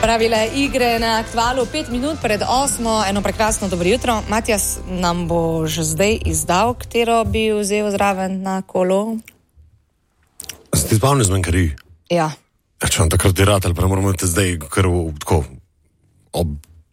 Pravile igre na Aktualu 5 minut pred 8. Eno prekrasno dobro jutro. Matjas, nam bo že zdaj izdal, katero bi vzel zraven na kolo? Ste spavni zmenkari? Ja. Če vam takrat diratelj, pa moramo te zdaj kar tako ob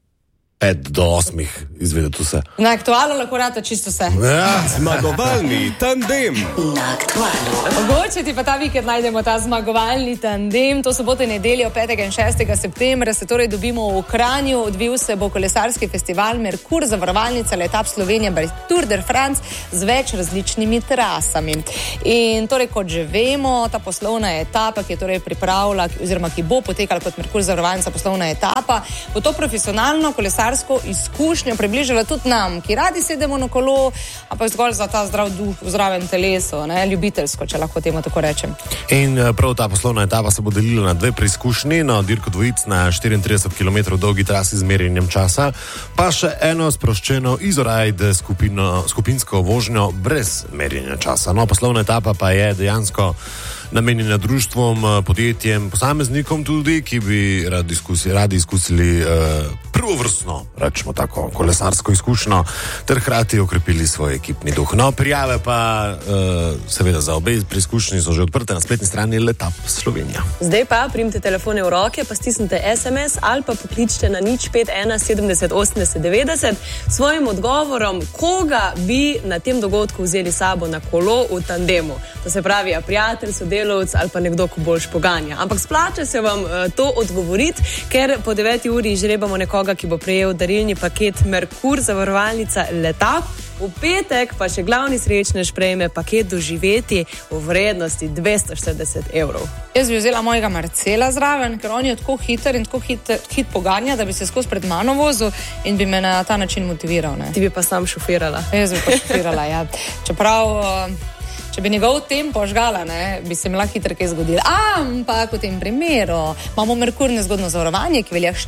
5 do 8 izvedeti vse. Na Aktualu lahko rata čisto vse. Ja. Zmagovalni tandem. Na Aktualu. Mogoče ti pa ta vikend najdemo ta zmagovalni tandem. To soboto in nedeljo 5. in 6. septembra se torej dobimo v Kranju. Odvil se bo kolesarski festival Merkur, zavarovalnica Letap Slovenija by Tour de France z več različnimi trasami. In torej, kot že vemo, ta poslovna etapa, ki je torej pripravila, oziroma ki bo potekala kot Merkur zavarovalnica poslovna etapa, bo to profesionalno kolesarsko izkušnjo približala tudi nam, ki radi sedemo na kolo, ampak zgolj za ta zdrav duh v zdravem telesu, ne, ljubiteljsko, če lahko temu tako rečem. In prav ta poslovna etapa se bo delila na dve preizkušnji, na dirko dvojic na 34 km dolgi trasi z merjenjem časa, pa še eno sproščeno izorajd skupinsko vožnjo brez merjenja časa. No, poslovna etapa pa je dejansko namenjena društvom, podjetjem, posameznikom tudi, ki bi radi izkusili prvovrstno, rečemo tako, kolesarsko izkušnjo, ter hkrati okrepili svoj ekipni duh. No, prijave pa seveda za obe preizkušnji so že odprte na spletni strani Letap Slovenija. Zdaj pa primite telefone v roke, pa stisnite SMS ali pa pokličite na 051 70 80 90 svojim odgovorom, koga bi na tem dogodku vzeli sabo na kolo v tandemu. To se pravi, prijatelj, sodelavec ali pa nekdo, ko boljš poganja. Ampak splača se vam to odgovoriti, ker po 9. uri žrebamo nekoga, ki bo prejel darilni paket Merkur, zavarovalnica Letap. V petek pa še glavni srečnež prejme paket doživeti v vrednosti 240 evrov. Jaz bi vzela mojega Marcela zraven, ker on je tako hiter in tako hit poganja, da bi se skozi pred mano vozil in bi me na ta način motiviral. Ne? Ti bi pa sam šofirala. Jaz bi pa šofirala, ja. Čeprav, če bi njegov tempo žgala, ne, bi se mi lahko hitro kaj zgodilo. Ampak v tem primeru imamo Merkur nezgodno zavarovanje, ki velja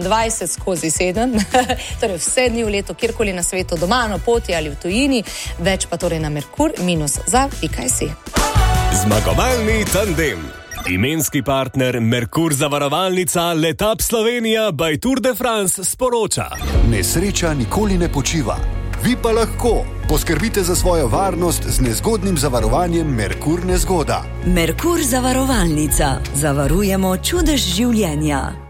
24/7, torej vse dni v letu, kjerkoli na svetu, doma, na poti ali v tujini, več pa torej na merkur-za.si. Zmagovalni tandem. Imenski partner Merkur zavarovalnica Letap Slovenija by Tour de France sporoča. Nesreča nikoli ne počiva. Vi pa lahko poskrbite za svojo varnost z nezgodnim zavarovanjem Merkur nezgoda. Merkur zavarovalnica. Zavarujemo čudež življenja.